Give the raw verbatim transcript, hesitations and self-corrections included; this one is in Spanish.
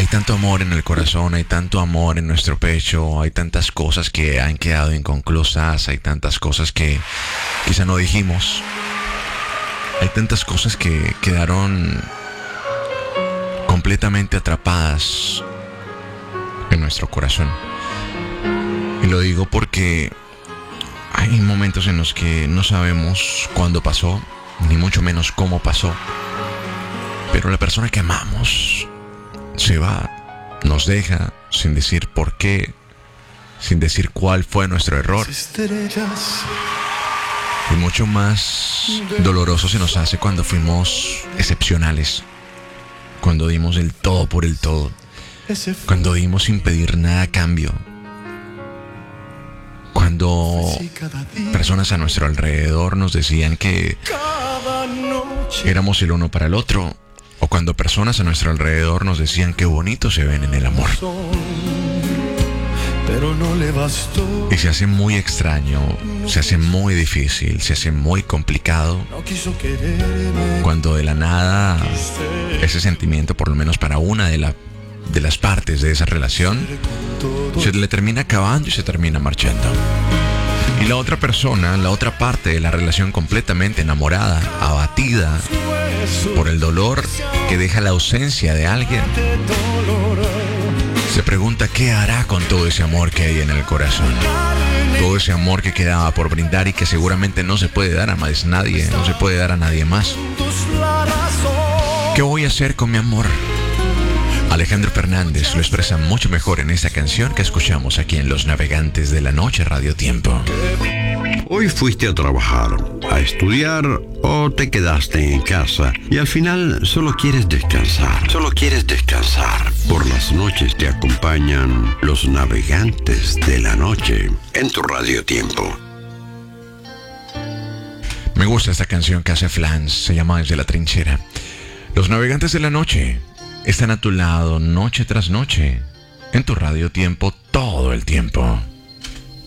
tanto amor en el corazón, hay tanto amor en nuestro pecho, hay tantas cosas que han quedado inconclusas, hay tantas cosas que quizá no dijimos, hay tantas cosas que quedaron completamente atrapadas en nuestro corazón. Y lo digo porque hay momentos en los que no sabemos cuándo pasó, ni mucho menos cómo pasó, pero la persona que amamos se va, nos deja sin decir por qué, sin decir cuál fue nuestro error. Y mucho más doloroso se nos hace cuando fuimos excepcionales, cuando dimos el todo por el todo, cuando dimos sin pedir nada a cambio, cuando personas a nuestro alrededor nos decían que éramos el uno para el otro, o cuando personas a nuestro alrededor nos decían qué bonito se ven en el amor. Y se hace muy extraño, se hace muy difícil, se hace muy complicado cuando de la nada ese sentimiento, por lo menos para una de, la, de las partes de esa relación, se le termina acabando y se termina marchando. Y la otra persona, la otra parte de la relación, completamente enamorada, abatida por el dolor que deja la ausencia de alguien, se pregunta qué hará con todo ese amor que hay en el corazón, todo ese amor que quedaba por brindar y que seguramente no se puede dar a más nadie, no se puede dar a nadie más. ¿Qué voy a hacer con mi amor? Alejandro Fernández lo expresa mucho mejor en esta canción que escuchamos aquí en Los Navegantes de la Noche Radio Tiempo. Hoy fuiste a trabajar, a estudiar o te quedaste en casa y al final solo quieres descansar. Solo quieres descansar. Por las noches te acompañan Los Navegantes de la Noche en tu Radio Tiempo. Me gusta esta canción que hace Flans, se llama Desde la Trinchera. Los Navegantes de la Noche están a tu lado noche tras noche en tu Radio Tiempo todo el tiempo.